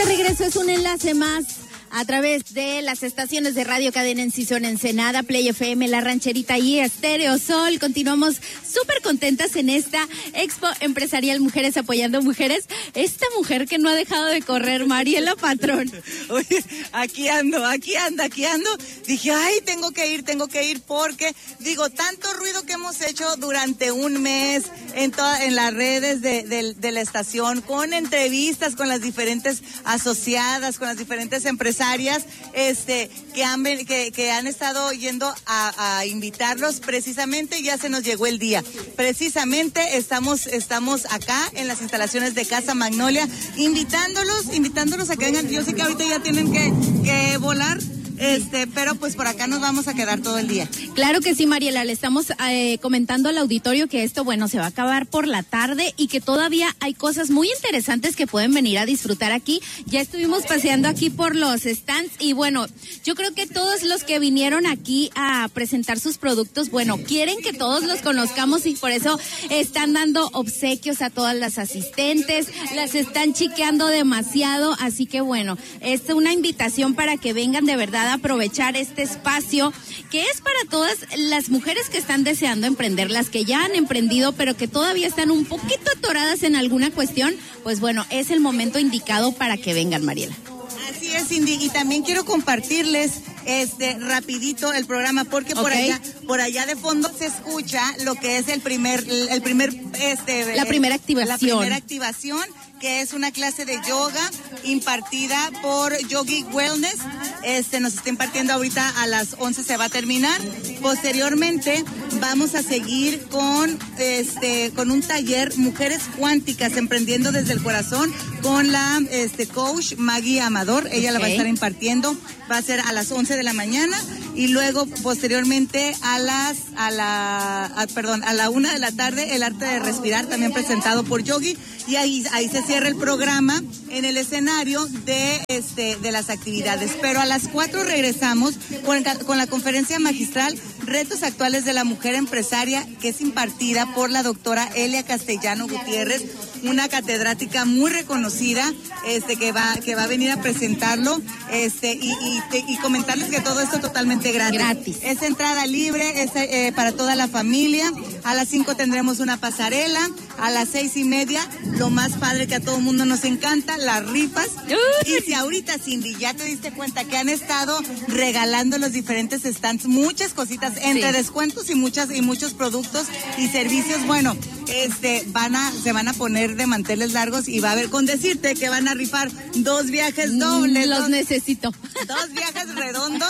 de regreso, es un enlace más a través de las estaciones de Radio Cadena Encisión Ensenada, Play FM, La Rancherita y Estéreo Sol. Continuamos súper contentas en esta Expo Empresarial Mujeres Apoyando Mujeres. Esta mujer que no ha dejado de correr, Mariela Patrón. Oye, aquí ando. Dije, ay, tengo que ir porque, digo, tanto ruido que hemos hecho durante un mes en las redes de la estación, con entrevistas con las diferentes asociadas, con las diferentes empresarias, que han estado yendo a invitarlos. Precisamente ya se nos llegó el día. Precisamente estamos acá en las instalaciones de Casa Magnolia, invitándolos a que vengan. Yo sé que ahorita ya tienen que volar. Pero pues por acá nos vamos a quedar todo el día. Claro que sí, Mariela, le estamos comentando al auditorio que esto, bueno, se va a acabar por la tarde y que todavía hay cosas muy interesantes que pueden venir a disfrutar aquí. Ya estuvimos paseando aquí por los stands y bueno, yo creo que todos los que vinieron aquí a presentar sus productos, bueno, quieren que todos los conozcamos y por eso están dando obsequios a todas las asistentes, las están chiqueando demasiado, así que bueno, es una invitación para que vengan de verdad a aprovechar este espacio que es para todas las mujeres que están deseando emprender, las que ya han emprendido pero que todavía están un poquito atoradas en alguna cuestión, pues bueno, es el momento indicado para que vengan, Mariela. Así es, Cindy, y también quiero compartirles rapidito el programa porque por allá de fondo se escucha lo que es la primera activación, que es una clase de yoga impartida por Yogi Wellness. Nos está impartiendo ahorita a las 11, se va a terminar. Posteriormente vamos a seguir con un taller Mujeres Cuánticas Emprendiendo desde el Corazón con la coach Maggie Amador. Ella la va a estar impartiendo. Va a ser a las 11 de la mañana y luego posteriormente a la 1 de la tarde el arte de respirar, también presentado por Yogi, y ahí se cierra el programa en el escenario de las actividades. Pero a las 4 regresamos con la conferencia magistral Retos Actuales de la Mujer Empresaria, que es impartida por la doctora Elia Castellano Gutiérrez, una catedrática muy reconocida, que va a venir a presentarlo, y comentarles que todo esto totalmente gratis. Es entrada libre, es para toda la familia. A las 5 tendremos una pasarela, a las 6:30, lo más padre que a todo el mundo nos encanta, las rifas. Y si ahorita, Cindy, ya te diste cuenta que han estado regalando los diferentes stands, muchas cositas, entre descuentos y muchos productos y servicios, bueno, se van a poner de manteles largos y va a haber, con decirte que van a rifar 2 viajes dobles. Los necesito. 2 viajes redondos,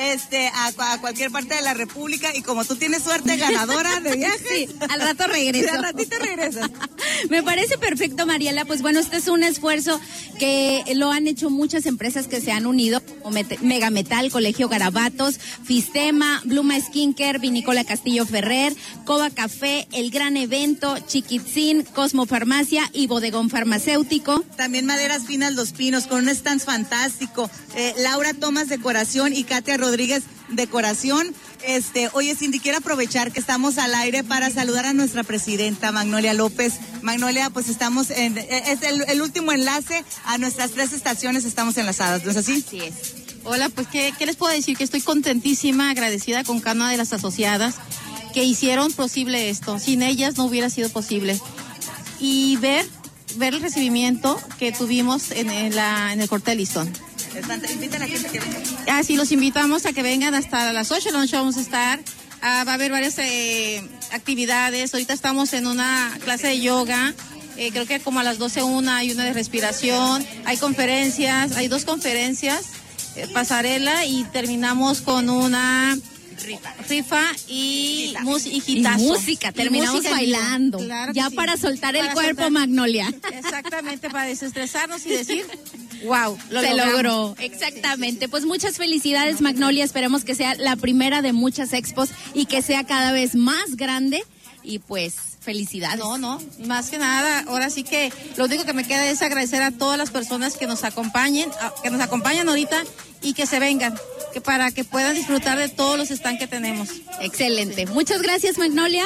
a cualquier parte de la República, y como tú tienes suerte ganadora de viajes. Sí, al rato regreso. Sí, al ratito regresas. Me parece perfecto, Mariela. Pues bueno, este es un esfuerzo que lo han hecho muchas empresas que se han unido, como Mega Metal, Colegio Garabatos, Fistema, Bluma Skincare, Vinícola Castillo Ferrer, Coba Café, El Gran Evento, Chiquitzin, Cosmo Farmacia y Bodegón Farmacéutico. También Maderas Finas Los Pinos, con un stand fantástico. Laura Tomás Decoración y Katia Rodríguez Decoración. Oye, Cindy, quiero aprovechar que estamos al aire para saludar a nuestra presidenta, Magnolia López. Magnolia, pues estamos es el último enlace a nuestras 3 estaciones, estamos enlazadas, ¿no es así? Así es. Hola, pues ¿qué les puedo decir? Que estoy contentísima, agradecida con cada una de las asociadas que hicieron posible esto. Sin ellas no hubiera sido posible. Y ver el recibimiento que tuvimos en el Corte de Listón. Invita a la gente que venga. Sí, los invitamos a que vengan hasta las 8 de la noche, vamos a estar. Va a haber varias actividades. Ahorita estamos en una clase de yoga. Creo que como a las 12 hay una de respiración. Hay conferencias, hay 2 conferencias, pasarela, y terminamos con una rifa y hitazo. Y música, terminamos bailando. Claro ya sí. Para soltar el cuerpo, soltar. Magnolia. Exactamente, para desestresarnos y decir, wow, se logró. Exactamente. Pues muchas felicidades, Magnolia. Esperemos que sea la primera de muchas expos y que sea cada vez más grande. Y pues, felicidades. No, más que nada, ahora sí que lo único que me queda es agradecer a todas las personas que nos acompañan ahorita y que se vengan, que para que puedan disfrutar de todos los stands que tenemos. Excelente. Muchas gracias, Magnolia.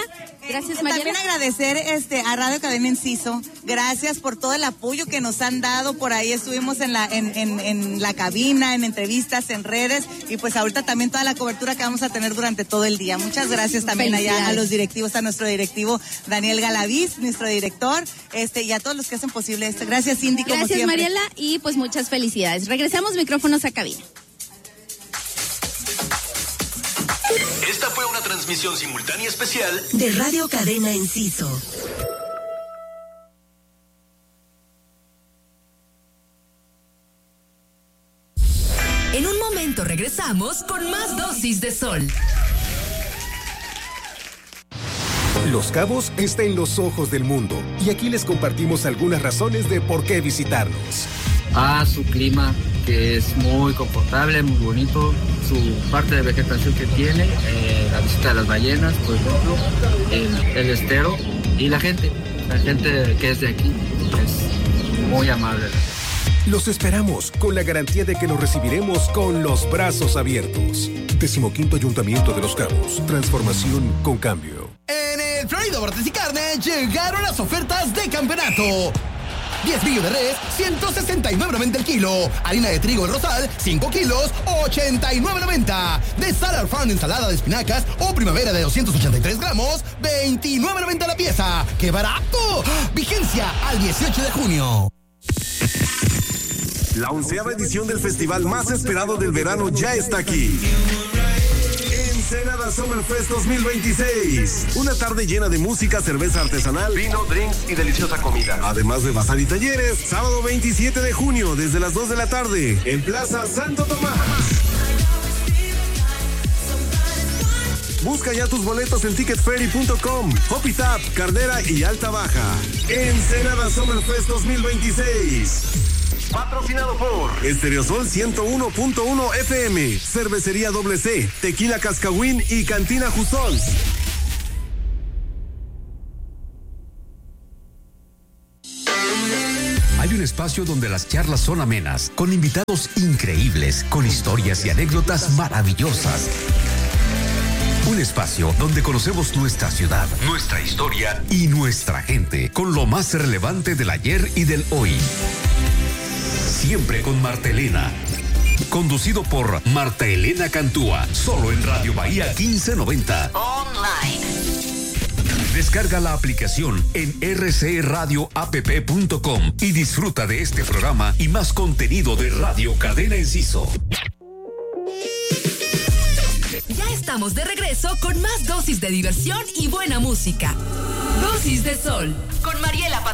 Gracias, Mariela. También agradecer a Radio Cadena Enciso. Gracias por todo el apoyo que nos han dado. Por ahí estuvimos en la cabina, en entrevistas, en redes, y pues ahorita también toda la cobertura que vamos a tener durante todo el día. Muchas gracias también allá a los directivos, a nuestro directivo Daniel Galaviz, nuestro director, y a todos los que hacen posible esto. Gracias, Cindy, como Gracias, siempre. Mariela, y pues muchas felicidades. Regresamos micrófonos a cabina. Esta fue una transmisión simultánea especial de Radio Cadena Enciso. En un momento regresamos con más dosis de sol. Los Cabos está en los ojos del mundo y aquí les compartimos algunas razones de por qué visitarnos. Su clima, que es muy confortable, muy bonito, su parte de vegetación que tiene, la visita de las ballenas, por ejemplo, el estero y la gente que es de aquí es muy amable. Los esperamos con la garantía de que los recibiremos con los brazos abiertos. 15º Ayuntamiento de Los Cabos. Transformación con cambio. En el Florido Bordes y Carne llegaron las ofertas de campeonato. 10 billos de res, 169.90 el kilo. Harina de trigo El Rosal, 5 kilos, 89.90. De Salar Farm ensalada de espinacas o primavera de 283 gramos, 29.90 la pieza. ¡Qué barato! Vigencia al 18 de junio. La 11ª edición del festival más esperado del verano ya está aquí. Ensenada Summerfest 2026. Una tarde llena de música, cerveza artesanal, vino, drinks y deliciosa comida. Además de bazar y talleres, sábado 27 de junio desde las 2 de la tarde en Plaza Santo Tomás. Busca ya tus boletos en ticketferry.com, Hopi Tap, Cardera y Alta Baja. Ensenada Summerfest 2026. Patrocinado por Estereosol 101.1 FM, Cervecería C, Tequila Cascahuín y Cantina Jusols. Hay un espacio donde las charlas son amenas, con invitados increíbles, con historias y anécdotas maravillosas. Un espacio donde conocemos nuestra ciudad, nuestra historia y nuestra gente, con lo más relevante del ayer y del hoy. Siempre con Marta Elena. Conducido por Marta Elena Cantúa, solo en Radio Bahía 1590. Online. Descarga la aplicación en rcradioapp.com y disfruta de este programa y más contenido de Radio Cadena Enciso. Ya estamos de regreso con más dosis de diversión y buena música. Dosis de sol con Mariela Patrón.